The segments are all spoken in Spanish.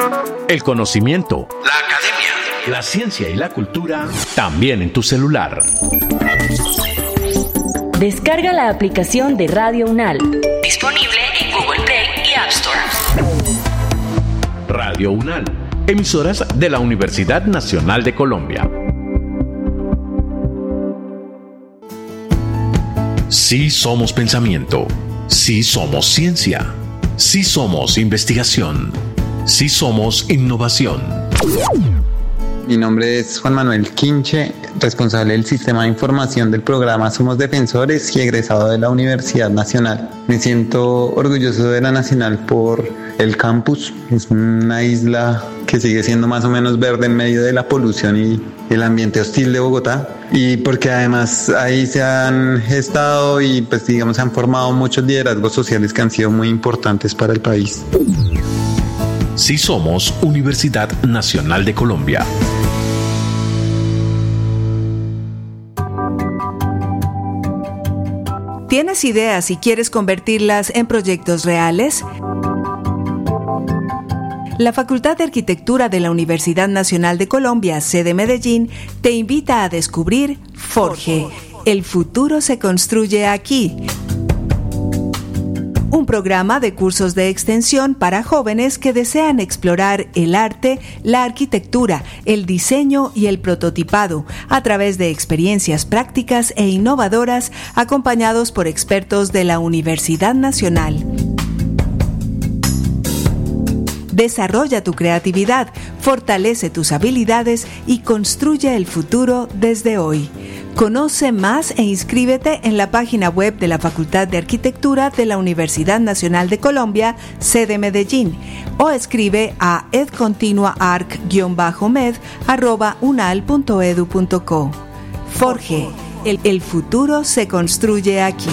El conocimiento, la academia, la ciencia y la cultura, también en tu celular. Descarga la aplicación de Radio UNAL. Disponible en Google Play y App Store. Radio UNAL, emisoras de la Universidad Nacional de Colombia. Sí somos pensamiento. Sí somos ciencia. Sí somos investigación. Sí somos innovación. Mi nombre es Juan Manuel Quinche, responsable del sistema de información del programa Somos Defensores y egresado de la Universidad Nacional. Me siento orgulloso de la Nacional por el campus. Es una isla que sigue siendo más o menos verde en medio de la polución y el ambiente hostil de Bogotá. Y porque además ahí se han gestado y pues digamos se han formado muchos liderazgos sociales que han sido muy importantes para el país. Sí somos Universidad Nacional de Colombia. ¿Tienes ideas y quieres convertirlas en proyectos reales? La Facultad de Arquitectura de la Universidad Nacional de Colombia, sede Medellín, te invita a descubrir Forge. El futuro se construye aquí. Un programa de cursos de extensión para jóvenes que desean explorar el arte, la arquitectura, el diseño y el prototipado a través de experiencias prácticas e innovadoras acompañados por expertos de la Universidad Nacional. Desarrolla tu creatividad, fortalece tus habilidades y construye el futuro desde hoy. Conoce más e inscríbete en la página web de la Facultad de Arquitectura de la Universidad Nacional de Colombia, sede Medellín, o escribe a edcontinuaarc-med@unal.edu.co. Forge, el futuro se construye aquí.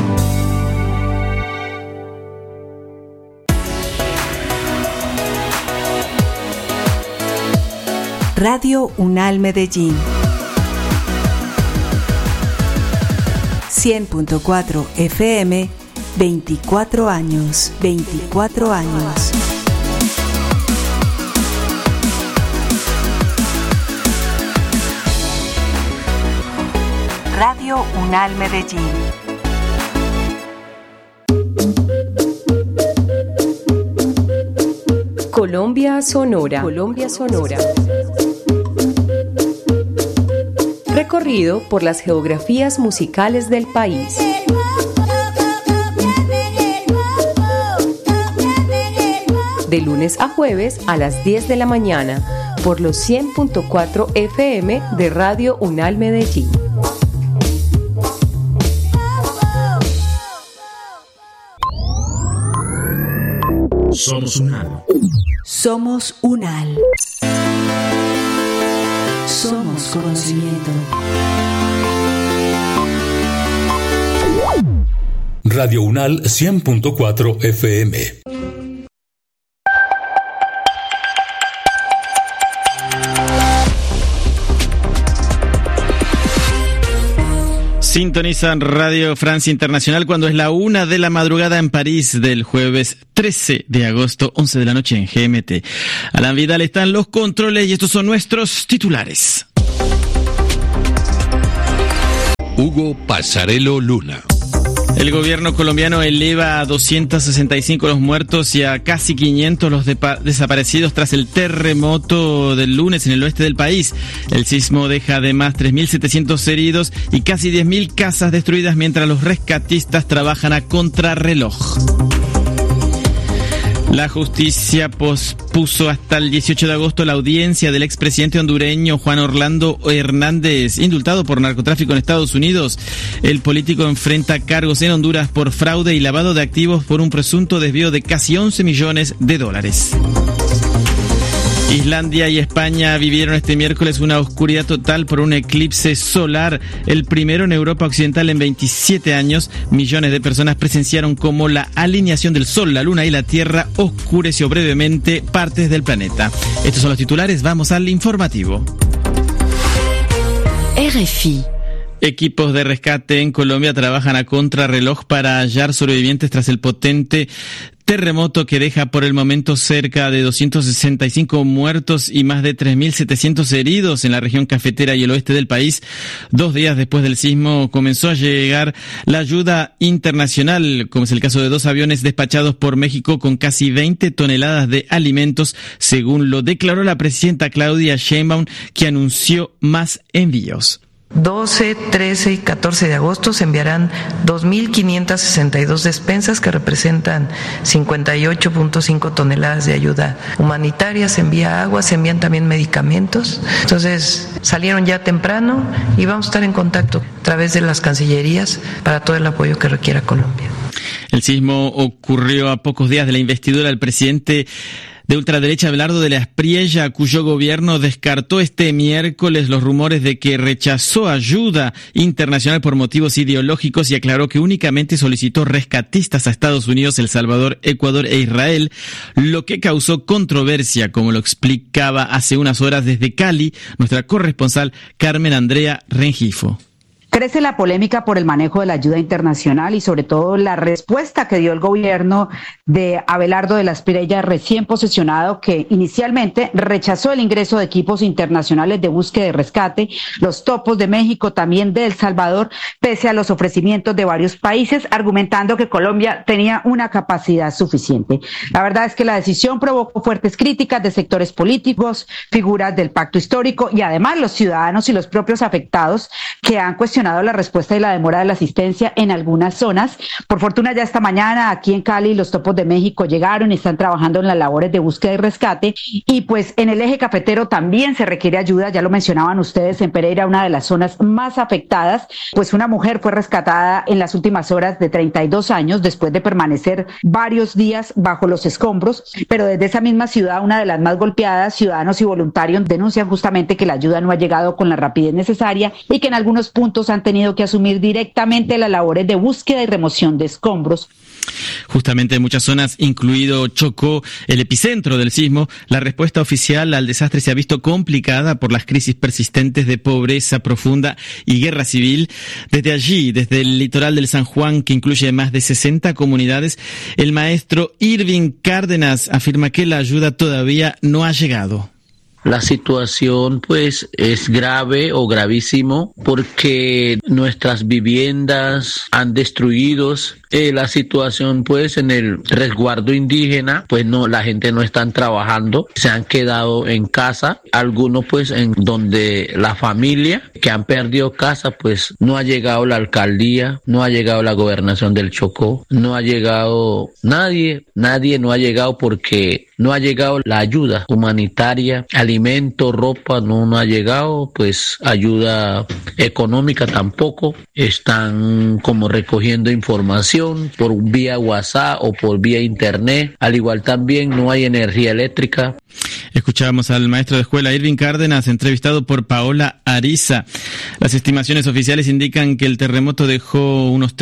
Radio UNAL Medellín 100.4 FM, 24 años. Radio UNAL Medellín. Colombia Sonora. Recorrido por las geografías musicales del país. De lunes a jueves a las 10 de la mañana por los 100.4 FM de Radio UNAL Medellín. Somos UNAL. Somos UNAL. Somos conocimiento. Radio UNAL 100.4 FM. Sintonizan Radio Francia Internacional cuando es la 1 de la madrugada en París del jueves 13 de agosto, 11 de la noche en GMT. Alan Vidal está en los controles y estos son nuestros titulares. Hugo Pasarello Luna. El gobierno colombiano eleva a 265 los muertos y a casi 500 los desaparecidos tras el terremoto del lunes en el oeste del país. El sismo deja además 3.700 heridos y casi 10.000 casas destruidas mientras los rescatistas trabajan a contrarreloj. La justicia pospuso hasta el 18 de agosto la audiencia del expresidente hondureño Juan Orlando Hernández, indultado por narcotráfico en Estados Unidos. El político enfrenta cargos en Honduras por fraude y lavado de activos por un presunto desvío de casi $11 millones. Islandia y España vivieron este miércoles una oscuridad total por un eclipse solar, el primero en Europa Occidental en 27 años. Millones de personas presenciaron cómo la alineación del Sol, la Luna y la Tierra oscureció brevemente partes del planeta. Estos son los titulares, vamos al informativo. RFI. Equipos de rescate en Colombia trabajan a contrarreloj para hallar sobrevivientes tras el potente terremoto que deja por el momento cerca de 265 muertos y más de 3.700 heridos en la región cafetera y el oeste del país. 2 días después del sismo comenzó a llegar la ayuda internacional, como es el caso de 2 aviones despachados por México con casi 20 toneladas de alimentos, según lo declaró la presidenta Claudia Sheinbaum, que anunció más envíos. 12, 13 y 14 de agosto se enviarán 2.562 despensas que representan 58.5 toneladas de ayuda humanitaria. Se envía agua, se envían también medicamentos. Entonces salieron ya temprano y vamos a estar en contacto a través de las cancillerías para todo el apoyo que requiera Colombia. El sismo ocurrió a pocos días de la investidura del presidente de ultraderecha Abelardo de la Espriella, cuyo gobierno descartó este miércoles los rumores de que rechazó ayuda internacional por motivos ideológicos y aclaró que únicamente solicitó rescatistas a Estados Unidos, El Salvador, Ecuador e Israel, lo que causó controversia, como lo explicaba hace unas horas desde Cali nuestra corresponsal Carmen Andrea Rengifo. Crece la polémica por el manejo de la ayuda internacional y sobre todo la respuesta que dio el gobierno de Abelardo de la Espriella, recién posesionado, que inicialmente rechazó el ingreso de equipos internacionales de búsqueda y rescate, los topos de México, también de El Salvador, pese a los ofrecimientos de varios países, argumentando que Colombia tenía una capacidad suficiente. La verdad es que la decisión provocó fuertes críticas de sectores políticos, figuras del pacto histórico y además los ciudadanos y los propios afectados que han cuestionado la respuesta y la demora de la asistencia en algunas zonas. Por fortuna, ya esta mañana aquí en Cali los topos de México llegaron y están trabajando en las labores de búsqueda y rescate, y pues en el eje cafetero también se requiere ayuda. Ya lo mencionaban ustedes, en Pereira, una de las zonas más afectadas, pues una mujer fue rescatada en las últimas horas de 32 años después de permanecer varios días bajo los escombros, pero desde esa misma ciudad, una de las más golpeadas, ciudadanos y voluntarios denuncian justamente que la ayuda no ha llegado con la rapidez necesaria y que en algunos puntos han tenido que asumir directamente las labores de búsqueda y remoción de escombros. Justamente en muchas zonas, incluido Chocó, el epicentro del sismo, la respuesta oficial al desastre se ha visto complicada por las crisis persistentes de pobreza profunda y guerra civil. Desde allí, desde el litoral del San Juan, que incluye más de 60 comunidades, el maestro Irving Cárdenas afirma que la ayuda todavía no ha llegado. La situación pues es grave o gravísimo porque nuestras viviendas han destruido. La situación pues en el resguardo indígena, pues no, la gente no están trabajando, se han quedado en casa. Algunos pues en donde la familia que han perdido casa, pues no ha llegado la alcaldía, no ha llegado la gobernación del Chocó, no ha llegado nadie no ha llegado porque no ha llegado la ayuda humanitaria, alimento, ropa, no ha llegado, pues ayuda económica tampoco. Están como recogiendo información por vía WhatsApp o por vía internet. Al igual también no hay energía eléctrica. Escuchábamos al maestro de escuela Irving Cárdenas, entrevistado por Paola Ariza. Las estimaciones oficiales indican que el terremoto dejó unos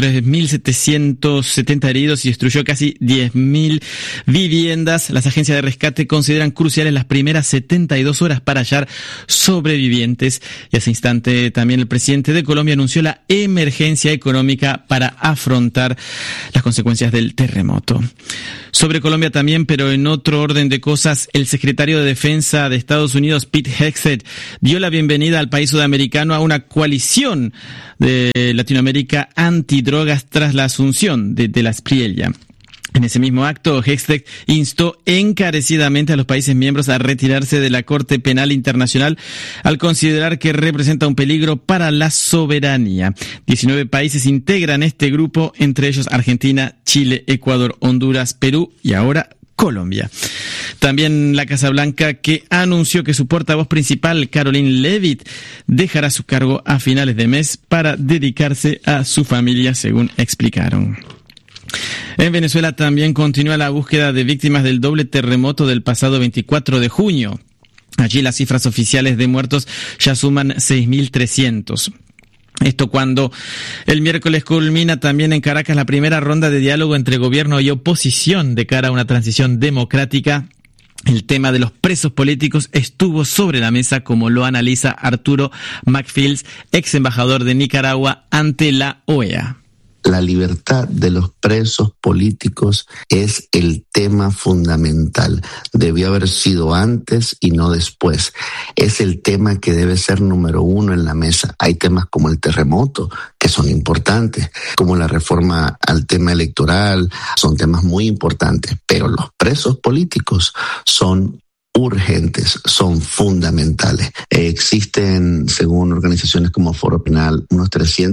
3.770 heridos y destruyó casi 10.000 viviendas. Las agencias de rescate consideran cruciales las primeras 72 horas para hallar sobrevivientes. Y hace instante también el presidente de Colombia anunció la emergencia económica para afrontar las consecuencias del terremoto. Sobre Colombia también, pero en otro orden de cosas, el secretario de Defensa de Estados Unidos, Pete Hegseth, dio la bienvenida al país sudamericano a una coalición de Latinoamérica antidrogas tras la asunción de la Espriella. En ese mismo acto, Hegseth instó encarecidamente a los países miembros a retirarse de la Corte Penal Internacional al considerar que representa un peligro para la soberanía. 19 países integran este grupo, entre ellos Argentina, Chile, Ecuador, Honduras, Perú y ahora Colombia. También la Casa Blanca, que anunció que su portavoz principal, Caroline Leavitt, dejará su cargo a finales de mes para dedicarse a su familia, según explicaron. En Venezuela también continúa la búsqueda de víctimas del doble terremoto del pasado 24 de junio. Allí las cifras oficiales de muertos ya suman 6.300. Esto cuando el miércoles culmina también en Caracas la primera ronda de diálogo entre gobierno y oposición de cara a una transición democrática. El tema de los presos políticos estuvo sobre la mesa, como lo analiza Arturo McFields, ex embajador de Nicaragua ante la OEA. La libertad de los presos políticos es el tema fundamental. Debió haber sido antes y no después. Es el tema que debe ser número uno en la mesa. Hay temas como el terremoto, que son importantes, como la reforma al tema electoral, son temas muy importantes, pero los presos políticos son urgentes, son fundamentales. Existen, según organizaciones como Foro Penal, unos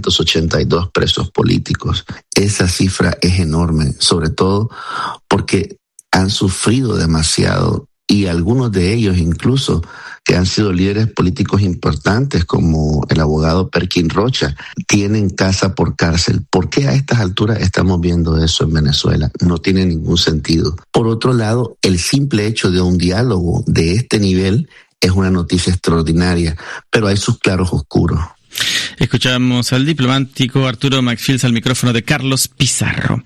382 presos políticos. Esa cifra es enorme, sobre todo porque han sufrido demasiado y algunos de ellos incluso que han sido líderes políticos importantes como el abogado Perkin Rocha, tienen casa por cárcel. ¿Por qué a estas alturas estamos viendo eso en Venezuela? No tiene ningún sentido. Por otro lado, el simple hecho de un diálogo de este nivel es una noticia extraordinaria, pero hay sus claros oscuros. Escuchamos al diplomático Arturo Maxfield al micrófono de Carlos Pizarro.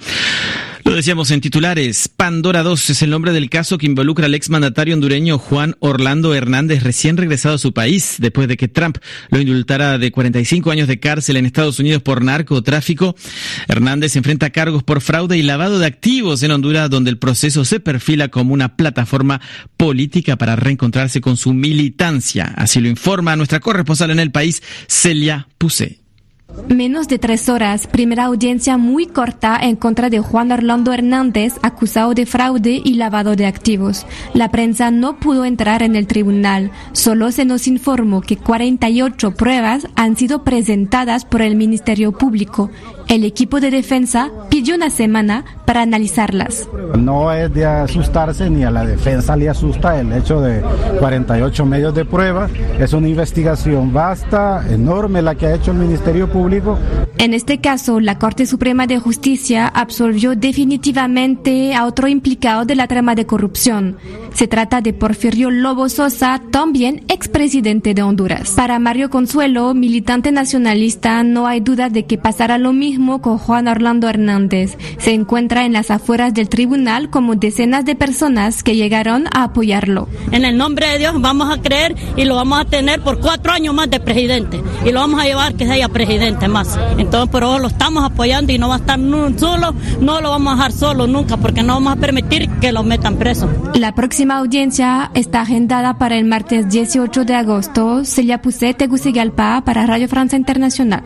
Lo decíamos en titulares, Pandora 2 es el nombre del caso que involucra al exmandatario hondureño Juan Orlando Hernández, recién regresado a su país, después de que Trump lo indultara de 45 años de cárcel en Estados Unidos por narcotráfico. Hernández enfrenta cargos por fraude y lavado de activos en Honduras, donde el proceso se perfila como una plataforma política para reencontrarse con su militancia. Así lo informa nuestra corresponsal en el país, Celia Pusé. Menos de 3 horas, primera audiencia muy corta en contra de Juan Orlando Hernández, acusado de fraude y lavado de activos. La prensa no pudo entrar en el tribunal. Solo se nos informó que 48 pruebas han sido presentadas por el Ministerio Público. El equipo de defensa pidió una semana para analizarlas. No es de asustarse, ni a la defensa le asusta el hecho de 48 medios de prueba. Es una investigación vasta, enorme la que ha hecho el Ministerio Público. En este caso, la Corte Suprema de Justicia absolvió definitivamente a otro implicado de la trama de corrupción. Se trata de Porfirio Lobo Sosa, también expresidente de Honduras. Para Mario Consuelo, militante nacionalista, no hay duda de que pasará lo mismo con Juan Orlando Hernández. Se encuentra en las afueras del tribunal como decenas de personas que llegaron a apoyarlo. En el nombre de Dios vamos a creer y lo vamos a tener por 4 años más de presidente y lo vamos a llevar que sea presidente más. Entonces, por eso lo estamos apoyando y no va a estar solo, no lo vamos a dejar solo nunca porque no vamos a permitir que lo metan preso. La próxima audiencia está agendada para el martes 18 de agosto. Celia Pusé, Tegucigalpa, para Radio Francia Internacional.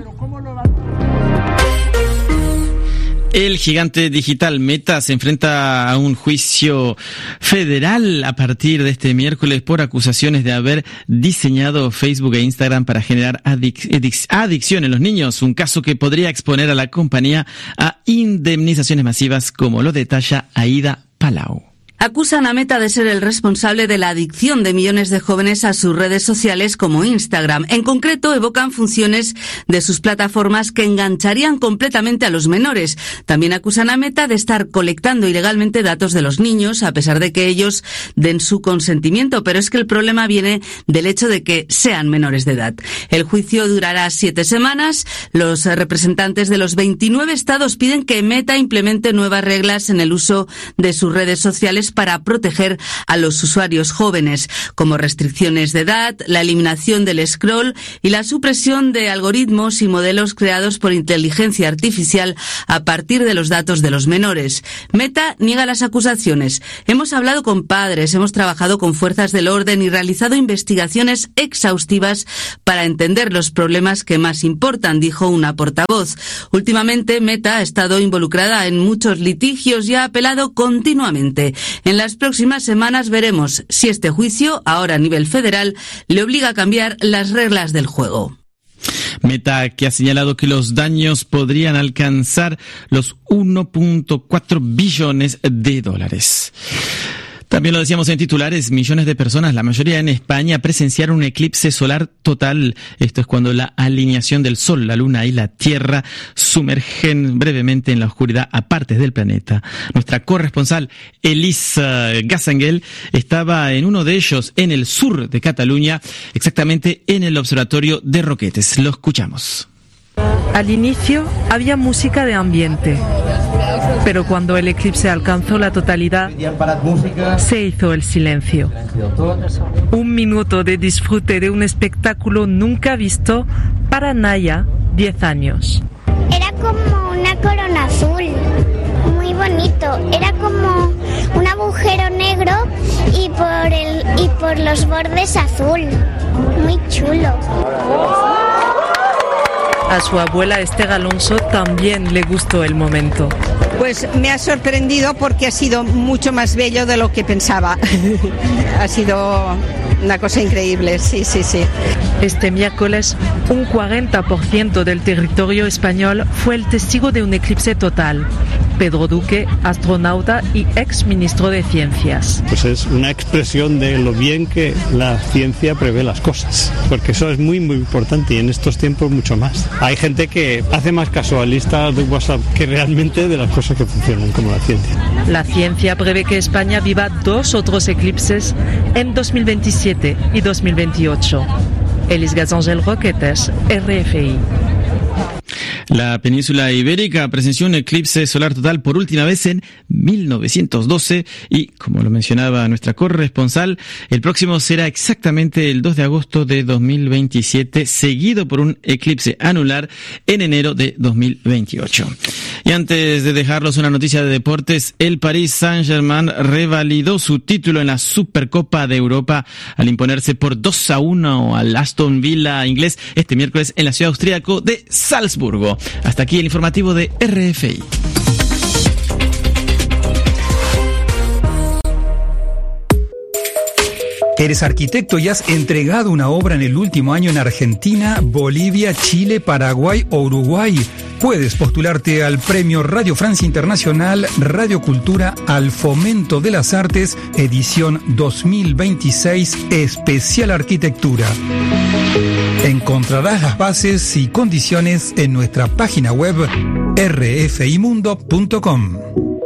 El gigante digital Meta se enfrenta a un juicio federal a partir de este miércoles por acusaciones de haber diseñado Facebook e Instagram para generar adicción en los niños, un caso que podría exponer a la compañía a indemnizaciones masivas, como lo detalla Aida Palau. Acusan a Meta de ser el responsable de la adicción de millones de jóvenes a sus redes sociales como Instagram. En concreto, evocan funciones de sus plataformas que engancharían completamente a los menores. También acusan a Meta de estar colectando ilegalmente datos de los niños, a pesar de que ellos den su consentimiento. Pero es que el problema viene del hecho de que sean menores de edad. El juicio durará 7 semanas. Los representantes de los 29 estados piden que Meta implemente nuevas reglas en el uso de sus redes sociales para proteger a los usuarios jóvenes, como restricciones de edad, la eliminación del scroll y la supresión de algoritmos y modelos creados por inteligencia artificial a partir de los datos de los menores. Meta niega las acusaciones. Hemos hablado con padres, hemos trabajado con fuerzas del orden y realizado investigaciones exhaustivas para entender los problemas que más importan, dijo una portavoz. Últimamente, Meta ha estado involucrada en muchos litigios y ha apelado continuamente. En las próximas semanas veremos si este juicio, ahora a nivel federal, le obliga a cambiar las reglas del juego. Meta, que ha señalado que los daños podrían alcanzar los 1.4 billones de dólares. También lo decíamos en titulares, millones de personas, la mayoría en España, presenciaron un eclipse solar total. Esto es cuando la alineación del Sol, la Luna y la Tierra sumergen brevemente en la oscuridad a partes del planeta. Nuestra corresponsal, Elisa Gassangel, estaba en uno de ellos, en el sur de Cataluña, exactamente en el observatorio de Roquetes. Lo escuchamos. Al inicio había música de ambiente, pero cuando el eclipse alcanzó la totalidad, se hizo el silencio. 1 minuto de disfrute de un espectáculo nunca visto para Naya, 10 años. Era como una corona azul, muy bonito. Era como un agujero negro y por los bordes azul. Muy chulo. A su abuela Esther Alonso también le gustó el momento. Pues me ha sorprendido porque ha sido mucho más bello de lo que pensaba. Ha sido una cosa increíble, sí. Este miércoles, un 40% del territorio español fue el testigo de un eclipse total. Pedro Duque, astronauta y ex ministro de Ciencias. Pues es una expresión de lo bien que la ciencia prevé las cosas, porque eso es muy importante y en estos tiempos mucho más. Hay gente que hace más caso a listas de WhatsApp que realmente de las cosas que funcionan como la ciencia. La ciencia prevé que España viva 2 otros eclipses en 2027 y 2028. Elis Gazangel Roquetes, RFI. La península ibérica presenció un eclipse solar total por última vez en 1912 y, como lo mencionaba nuestra corresponsal, el próximo será exactamente el 2 de agosto de 2027, seguido por un eclipse anular en enero de 2028. Y antes de dejarlos una noticia de deportes, el Paris Saint-Germain revalidó su título en la Supercopa de Europa al imponerse por 2-1 al Aston Villa inglés este miércoles en la ciudad austríaca de Salzburgo. Hasta aquí el informativo de RFI. Eres arquitecto y has entregado una obra en el último año en Argentina, Bolivia, Chile, Paraguay o Uruguay. Puedes postularte al Premio Radio Francia Internacional Radio Cultura al Fomento de las Artes, edición 2026, especial arquitectura. Encontrarás las bases y condiciones en nuestra página web rfimundo.com.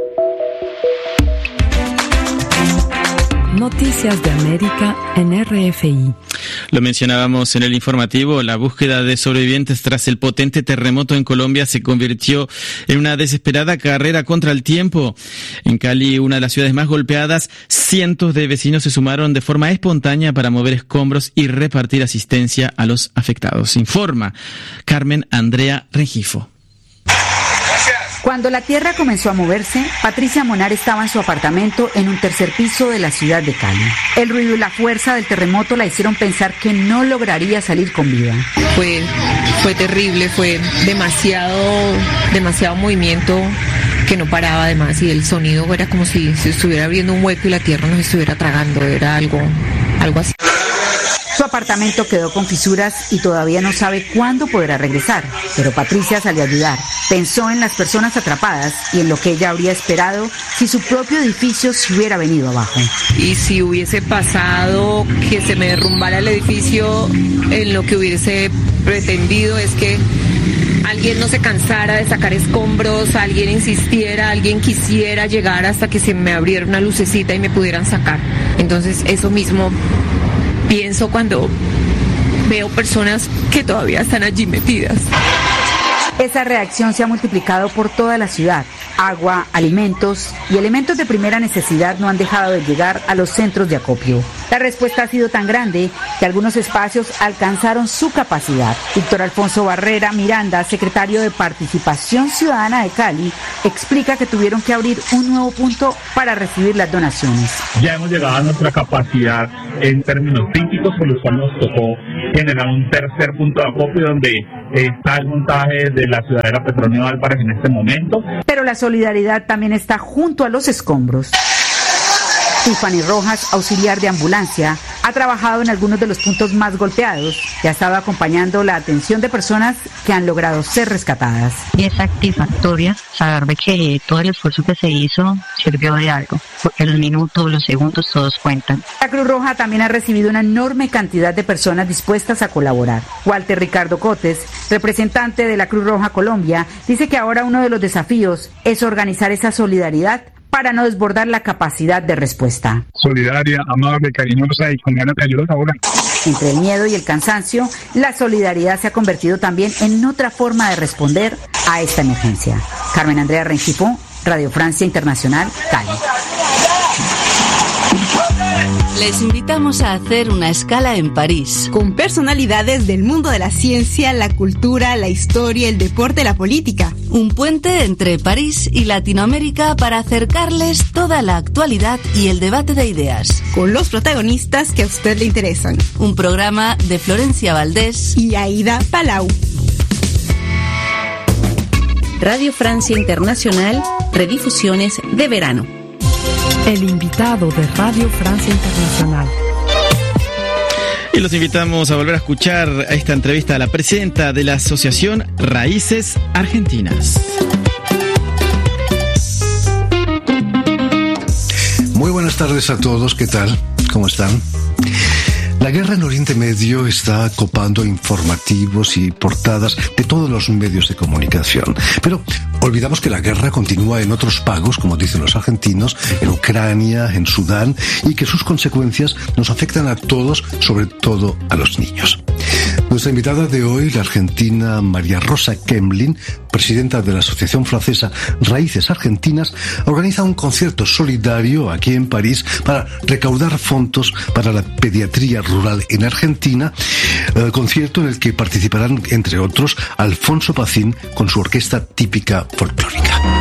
Noticias de América en RFI. Lo mencionábamos en el informativo, la búsqueda de sobrevivientes tras el potente terremoto en Colombia se convirtió en una desesperada carrera contra el tiempo. En Cali, una de las ciudades más golpeadas, cientos de vecinos se sumaron de forma espontánea para mover escombros y repartir asistencia a los afectados. Informa Carmen Andrea Rengifo. Cuando la tierra comenzó a moverse, Patricia Monar estaba en su apartamento en un tercer piso de la ciudad de Cali. El ruido y la fuerza del terremoto la hicieron pensar que no lograría salir con vida. Fue terrible, fue demasiado movimiento que no paraba además y el sonido era como si se estuviera abriendo un hueco y la tierra nos estuviera tragando, era algo así. Su apartamento quedó con fisuras y todavía no sabe cuándo podrá regresar, pero Patricia salió a ayudar. Pensó en las personas atrapadas y en lo que ella habría esperado si su propio edificio se hubiera venido abajo. Y si hubiese pasado que se me derrumbara el edificio, en lo que hubiese pretendido es que alguien no se cansara de sacar escombros, alguien insistiera, alguien quisiera llegar hasta que se me abriera una lucecita y me pudieran sacar. Entonces eso mismo pienso cuando veo personas que todavía están allí metidas. Esa reacción se ha multiplicado por toda la ciudad. Agua, alimentos y elementos de primera necesidad no han dejado de llegar a los centros de acopio. La respuesta ha sido tan grande que algunos espacios alcanzaron su capacidad. Víctor Alfonso Barrera Miranda, secretario de Participación Ciudadana de Cali, explica que tuvieron que abrir un nuevo punto para recibir las donaciones. Ya hemos llegado a nuestra capacidad en términos físicos, por lo cual nos tocó generar un tercer punto de acopio donde está el montaje de la ciudadela Petronio Álvarez en este momento. Pero la solidaridad también está junto a los escombros. Tiffany Rojas, auxiliar de ambulancia, ha trabajado en algunos de los puntos más golpeados y ha estado acompañando la atención de personas que han logrado ser rescatadas. Y es satisfactoria saber de que todo el esfuerzo que se hizo sirvió de algo, porque los minutos, los segundos, todos cuentan. La Cruz Roja también ha recibido una enorme cantidad de personas dispuestas a colaborar. Walter Ricardo Cotes, representante de la Cruz Roja Colombia, dice que ahora uno de los desafíos es organizar esa solidaridad para no desbordar la capacidad de respuesta. Solidaria, amable, cariñosa y con ganas de ayudar ahora. Entre el miedo y el cansancio, la solidaridad se ha convertido también en otra forma de responder a esta emergencia. Carmen Andrea Rengifo, Radio Francia Internacional, Cali. Les invitamos a hacer una escala en París. Con personalidades del mundo de la ciencia, la cultura, la historia, el deporte, la política. Un puente entre París y Latinoamérica para acercarles toda la actualidad y el debate de ideas. Con los protagonistas que a usted le interesan. Un programa de Florencia Valdés y Aida Palau. Radio Francia Internacional, redifusiones de verano. El invitado de Radio Francia Internacional. Y los invitamos a volver a escuchar a esta entrevista a la presidenta de la Asociación Raíces Argentinas. Muy buenas tardes a todos, ¿qué tal? ¿Cómo están? La guerra en Oriente Medio está copando informativos y portadas de todos los medios de comunicación. Pero olvidamos que la guerra continúa en otros pagos, como dicen los argentinos, en Ucrania, en Sudán, y que sus consecuencias nos afectan a todos, sobre todo a los niños. Nuestra invitada de hoy, la argentina María Rosa Kemlin, presidenta de la Asociación Francesa Raíces Argentinas, organiza un concierto solidario aquí en París para recaudar fondos para la pediatría rural en Argentina, concierto en el que participarán, entre otros, Alfonso Pacín con su orquesta típica folclórica.